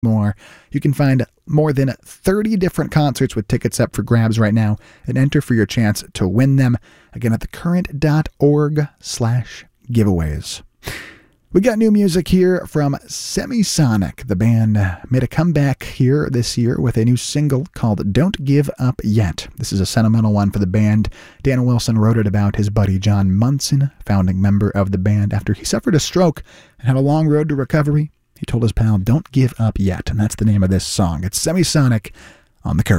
more. You can find more than 30 different concerts with tickets up for grabs right now and enter for your chance to win them. Again, at thecurrent.org/giveaways. We got new music here from Semisonic. The band made a comeback here this year with a new single called Don't Give Up Yet. This is a sentimental one for the band. Dan Wilson wrote it about his buddy John Munson, founding member of the band, after he suffered a stroke and had a long road to recovery. He told his pal, "Don't give up yet," and that's the name of this song. It's Semisonic on The Current.